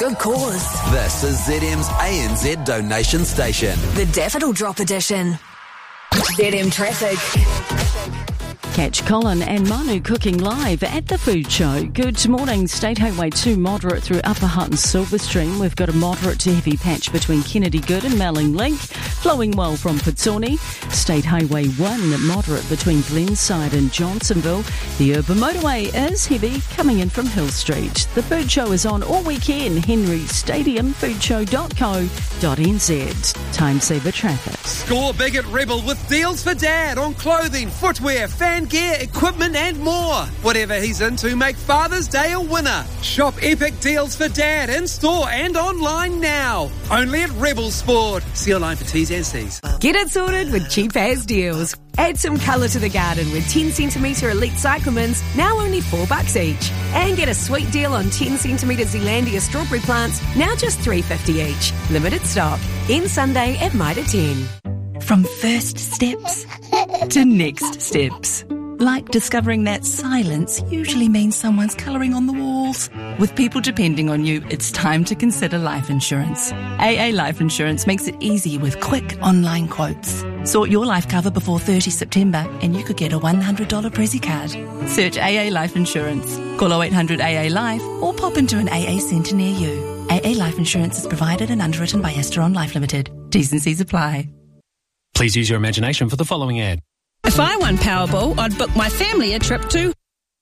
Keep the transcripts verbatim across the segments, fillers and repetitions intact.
Good cause. This is Z M's A N Z donation station. The Daffodil Drop Edition. Z M Traffic. Catch Colin and Manu cooking live at the food show. Good morning. State Highway two moderate through Upper Hutt and Silverstream. We've got a moderate to heavy patch between Kennedy Good and Melling Link. Flowing well from Pitsoni. State Highway one moderate between Glenside and Johnsonville. The urban motorway is heavy coming in from Hill Street. The food show is on all weekend. Henry Stadium, foodshow dot co dot n z. Time saver traffic. Score big at Rebel with deals for Dad on clothing, footwear, fan gear, equipment and more. Whatever he's into, make Father's Day a winner. Shop epic deals for Dad in store and online now. Only at Rebel Sport. See online for T's and C's. Get it sorted with Cheap As Deals. Add some colour to the garden with ten centimetre Elite Cyclamens, now only four bucks each. And get a sweet deal on ten centimetre Zealandia strawberry plants, now just three fifty each. Limited stock. End Sunday at Mitre ten. From first steps to next steps. Like discovering that silence usually means someone's colouring on the walls. With people depending on you, it's time to consider life insurance. A A Life Insurance makes it easy with quick online quotes. Sort your life cover before thirtieth September and you could get a one hundred dollars Prezi card. Search A A Life Insurance. Call oh eight hundred A A Life or pop into an A A centre near you. A A Life Insurance is provided and underwritten by Esteron Life Limited. T's and C's apply. Please use your imagination for the following ad. If I won Powerball, I'd book my family a trip to...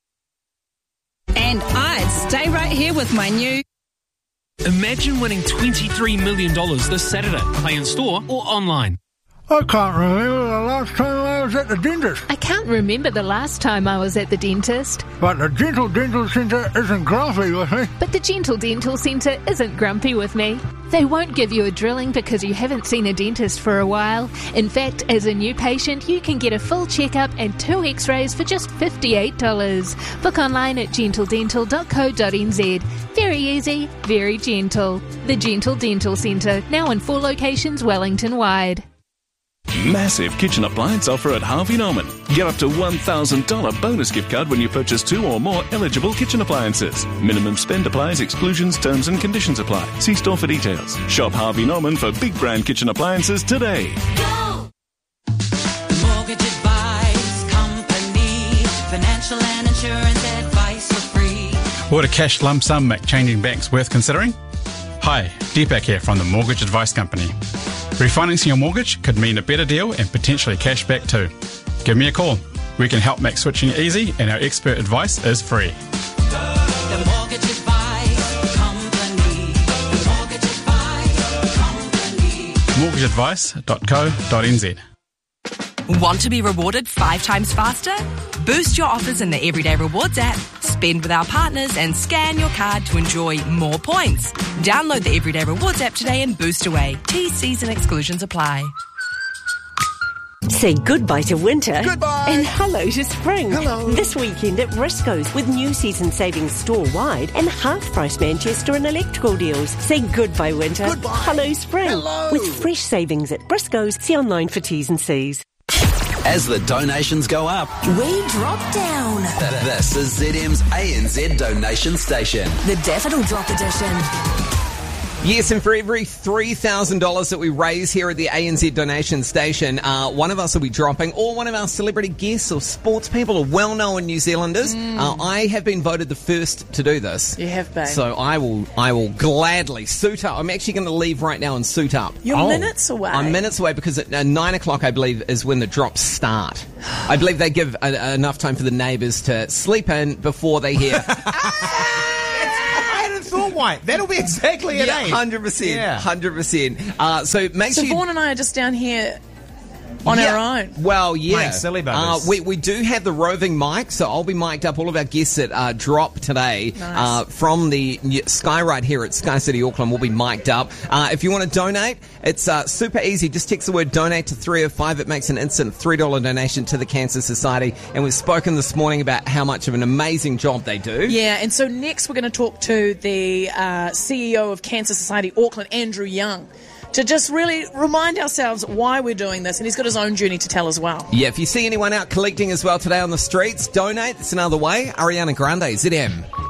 And I'd stay right here with my new... Imagine winning twenty-three million dollars this Saturday. Play in store or online. I can't remember the last time I was at the dentist. I can't remember the last time I was at the dentist. But the Gentle Dental Centre isn't grumpy with me. But the Gentle Dental Centre isn't grumpy with me. They won't give you a drilling because you haven't seen a dentist for a while. In fact, as a new patient, you can get a full checkup and two x-rays for just fifty-eight dollars. Book online at gentle dental dot co dot n z. Very easy, very gentle. The Gentle Dental Centre, now in four locations Wellington-wide. Massive kitchen appliance offer at Harvey Norman. Get up to one thousand dollars bonus gift card when you purchase two or more eligible kitchen appliances. Minimum spend applies, exclusions, terms and conditions apply. See store for details. Shop Harvey Norman for big brand kitchen appliances today. Go! Mortgage Advice Company. Financial and insurance advice for free. Would a cash lump sum make changing banks worth considering? Hi, Deepak here from the Mortgage Advice Company. Refinancing your mortgage could mean a better deal and potentially cash back too. Give me a call. We can help make switching easy and our expert advice is free. The Mortgage Advice Company. The Mortgage Advice Company. mortgage advice dot co dot n z. Want to be rewarded five times faster? Boost your offers in the Everyday Rewards app. Spend with our partners and scan your card to enjoy more points. Download the Everyday Rewards app today and boost away. T's, C's and exclusions apply. Say goodbye to winter. Goodbye. And hello to spring. Hello. This weekend at Briscoe's with new season savings store-wide and half-price Manchester and electrical deals. Say goodbye winter. Goodbye. Hello spring. Hello. With fresh savings at Briscoe's. See online for T's and C's. As the donations go up, we drop down. This is Z M's A N Z donation station. The Daffodil Drop Edition. Yes, and for every three thousand dollars that we raise here at the A N Z donation station, uh, one of us will be dropping, or one of our celebrity guests or sports people or well-known New Zealanders. Mm. Uh, I have been voted the first to do this. You have been. So I will I will gladly suit up. I'm actually going to leave right now and suit up. You're oh. minutes away. I'm minutes away because at uh, nine o'clock, I believe, is when the drops start. I believe they give uh, enough time for the neighbours to sleep in before they hear... Thought white. That'll be exactly at yeah, eight. one hundred percent. Yeah. one hundred percent. Uh, so make so sure... Vaughan and I are just down here on yeah. our own. Well, yeah. Playing silly buggers. Uh, we, we do have the roving mic, so I'll be mic'd up. All of our guests that uh, drop today nice. uh, from the Sky right here at Sky City Auckland will be mic'd up. Uh, if you want to donate, it's uh, super easy. Just text the word donate to three oh five. It makes an instant three dollars donation to the Cancer Society. And we've spoken this morning about how much of an amazing job they do. Yeah, and so next we're going to talk to the uh, C E O of Cancer Society Auckland, Andrew Young, to just really remind ourselves why we're doing this. And he's got his own journey to tell as well. Yeah, if you see anyone out collecting as well today on the streets, donate. It's another way. Ariana Grande, Z M.